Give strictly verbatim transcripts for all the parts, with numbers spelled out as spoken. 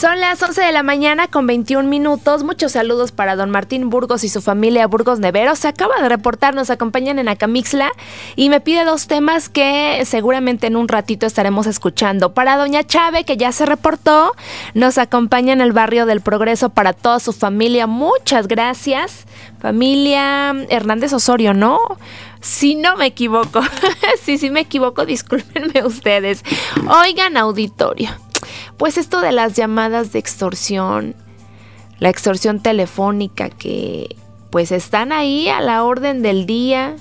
Son las once de la mañana con veintiún minutos. Muchos saludos para don Martín Burgos y su familia Burgos Nevero. Se acaba de reportar, nos acompañan en Acamixla y me pide dos temas que seguramente en un ratito estaremos escuchando. Para doña Chave, que ya se reportó, nos acompaña en el barrio del Progreso para toda su familia. Muchas gracias. Familia Hernández Osorio, ¿no? Si no me equivoco. sí, sí me equivoco, discúlpenme ustedes. Oigan, auditorio. Pues esto de las llamadas de extorsión, la extorsión telefónica que pues están ahí a la orden del día,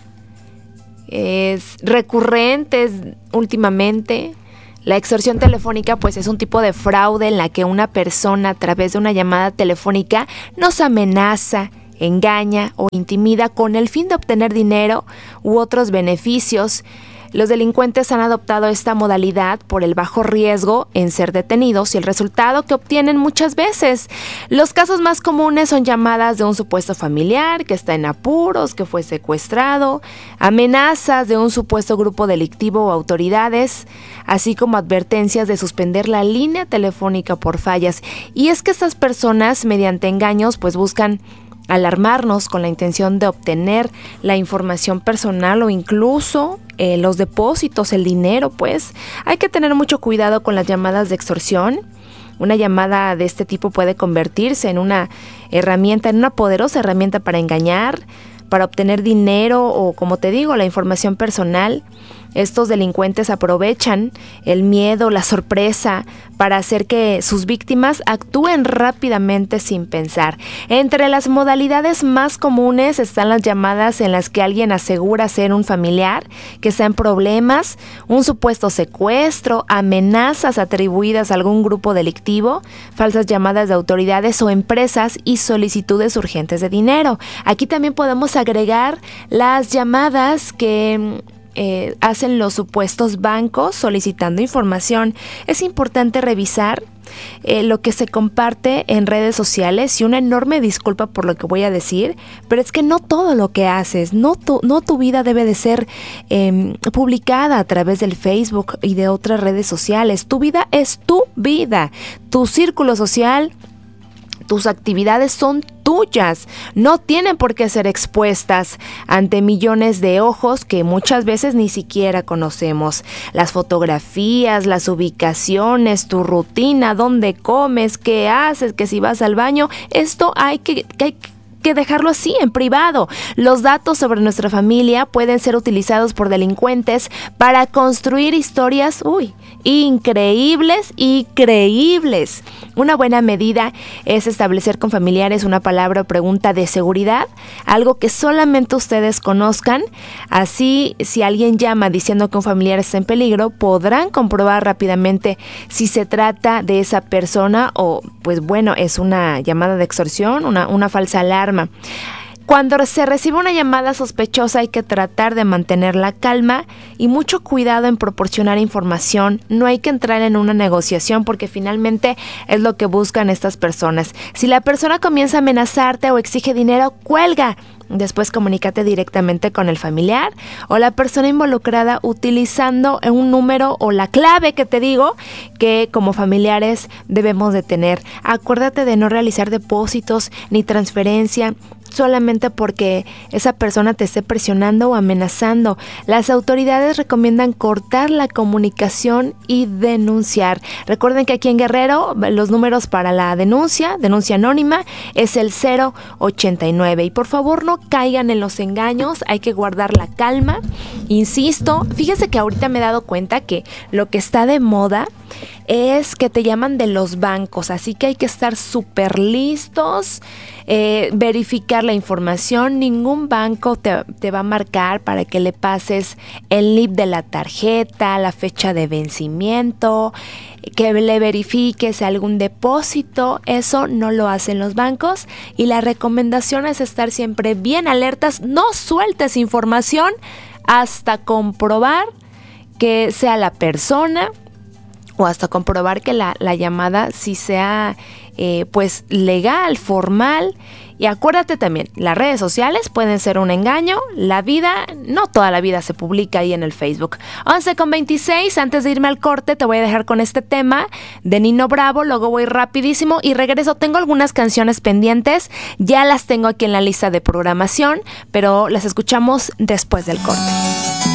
es recurrentes últimamente. La extorsión telefónica pues es un tipo de fraude en la que una persona a través de una llamada telefónica nos amenaza, engaña o intimida con el fin de obtener dinero u otros beneficios. Los delincuentes han adoptado esta modalidad por el bajo riesgo en ser detenidos y el resultado que obtienen muchas veces. Los casos más comunes son llamadas de un supuesto familiar que está en apuros, que fue secuestrado, amenazas de un supuesto grupo delictivo o autoridades, así como advertencias de suspender la línea telefónica por fallas. Y es que estas personas, mediante engaños, pues buscan alarmarnos con la intención de obtener la información personal o incluso eh, los depósitos, el dinero, pues. Hay que tener mucho cuidado con las llamadas de extorsión. Una llamada de este tipo puede convertirse en una herramienta, en una poderosa herramienta para engañar, para obtener dinero o, como te digo, la información personal. Estos delincuentes aprovechan el miedo, la sorpresa, para hacer que sus víctimas actúen rápidamente sin pensar. Entre las modalidades más comunes están las llamadas en las que alguien asegura ser un familiar que está en problemas, un supuesto secuestro, amenazas atribuidas a algún grupo delictivo, falsas llamadas de autoridades o empresas y solicitudes urgentes de dinero. Aquí también podemos agregar las llamadas que Eh, hacen los supuestos bancos solicitando información. Es importante revisar eh, lo que se comparte en redes sociales y una enorme disculpa por lo que voy a decir, pero es que no todo lo que haces, no tu, no tu vida debe de ser eh, publicada a través del Facebook y de otras redes sociales. Tu vida es tu vida, tu círculo social, tus actividades son tuyas, no tienen por qué ser expuestas ante millones de ojos que muchas veces ni siquiera conocemos. Las fotografías, las ubicaciones, tu rutina, dónde comes, qué haces, que si vas al baño, esto hay que, que hay que dejarlo así, en privado. Los datos sobre nuestra familia pueden ser utilizados por delincuentes para construir historias, uy, increíbles y creíbles. Una buena medida es establecer con familiares una palabra o pregunta de seguridad, algo que solamente ustedes conozcan. Así, si alguien llama diciendo que un familiar está en peligro, podrán comprobar rápidamente si se trata de esa persona o, pues bueno, es una llamada de extorsión, una, una falsa alarma. Cuando se recibe una llamada sospechosa hay que tratar de mantener la calma y mucho cuidado en proporcionar información. No hay que entrar en una negociación porque finalmente es lo que buscan estas personas. Si la persona comienza a amenazarte o exige dinero, cuelga. Después comunícate directamente con el familiar o la persona involucrada utilizando un número o la clave que te digo que como familiares debemos de tener. Acuérdate de no realizar depósitos ni transferencia solamente porque esa persona te esté presionando o amenazando. Las autoridades recomiendan cortar la comunicación y denunciar. Recuerden que aquí en Guerrero los números para la denuncia, denuncia anónima, es el cero ochenta y nueve. Y por favor no caigan en los engaños, hay que guardar la calma. Insisto, fíjese que ahorita me he dado cuenta que lo que está de moda es que te llaman de los bancos, así que hay que estar súper listos, eh, verificar la información. Ningún banco te, te va a marcar para que le pases el N I P de la tarjeta, la fecha de vencimiento, que le verifiques algún depósito. Eso no lo hacen los bancos y la recomendación es estar siempre bien alertas. No sueltes información hasta comprobar que sea la persona o hasta comprobar que la, la llamada sí sea eh, pues legal, formal. Y acuérdate también, las redes sociales pueden ser un engaño, la vida, no toda la vida se publica ahí en el Facebook. once con veintiséis, antes de irme al corte te voy a dejar con este tema de Nino Bravo, luego voy rapidísimo y regreso. Tengo algunas canciones pendientes, ya las tengo aquí en la lista de programación, pero las escuchamos después del corte.